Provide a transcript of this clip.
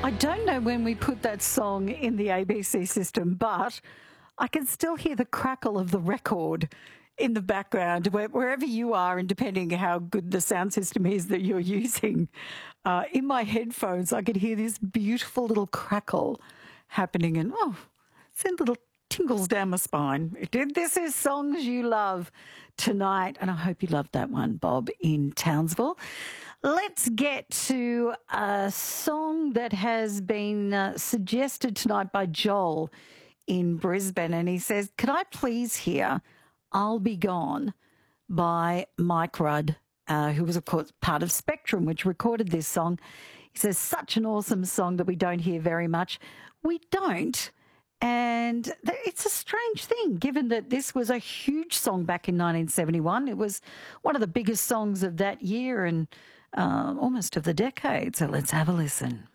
I don't know when we put that song in the ABC system, but I can still hear the crackle of the record in the background, wherever you are, and depending how good the sound system is that you're using. In my headphones, I could hear this beautiful little crackle happening, and send little tingles down my spine. It did. This is Songs You Love tonight, and I hope you loved that one, Bob, in Townsville. Let's get to a song that has been suggested tonight by Joel in Brisbane, and he says, could I please hear I'll Be Gone by Mike Rudd, who was, of course, part of Spectrum, which recorded this song. He says, such an awesome song that we don't hear very much. We don't. And it's a strange thing, given that this was a huge song back in 1971. It was one of the biggest songs of that year and almost of the decade. So let's have a listen.